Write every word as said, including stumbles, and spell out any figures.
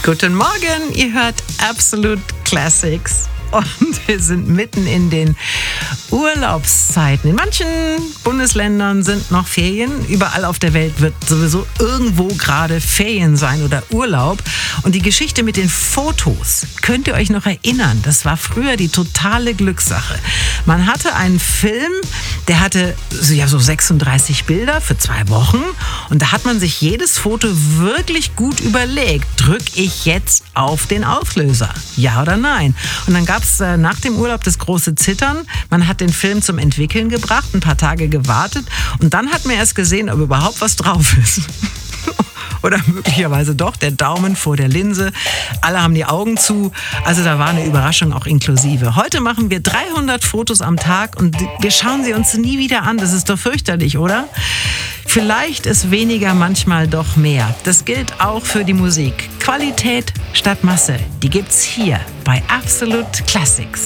Guten Morgen, ihr hört Absolute Classics. Und wir sind mitten in den Urlaubszeiten. In manchen Bundesländern sind noch Ferien. Überall auf der Welt wird sowieso irgendwo gerade Ferien sein oder Urlaub. Und die Geschichte mit den Fotos, könnt ihr euch noch erinnern? Das war früher die totale Glückssache. Man hatte einen Film, der hatte ja so sechsunddreißig Bilder für zwei Wochen. Und da hat man sich jedes Foto wirklich gut überlegt. Drücke ich jetzt auf den Auslöser? Ja oder nein? Und dann gab es nach dem Urlaub das große Zittern. Man hat den Film zum Entwickeln gebracht, ein paar Tage gewartet und dann hat man erst gesehen, ob überhaupt was drauf ist. Oder möglicherweise doch der Daumen vor der Linse. Alle haben die Augen zu. Also da war eine Überraschung auch inklusive. Heute machen wir dreihundert Fotos am Tag und wir schauen sie uns nie wieder an. Das ist doch fürchterlich, oder? Vielleicht ist weniger manchmal doch mehr. Das gilt auch für die Musik. Qualität statt Masse, die gibt's hier bei Absolute Classics.